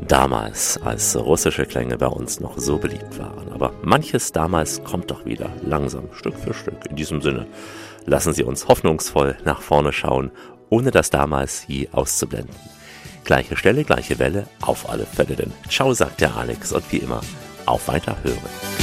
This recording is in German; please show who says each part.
Speaker 1: Damals, als russische Klänge bei uns noch so beliebt waren. Aber manches damals kommt doch wieder, langsam, Stück für Stück. In diesem Sinne, lassen Sie uns hoffnungsvoll nach vorne schauen, ohne das damals je auszublenden. Gleiche Stelle, gleiche Welle, auf alle Fälle denn. Ciao, sagt der Alex und wie immer, auf Weiterhören.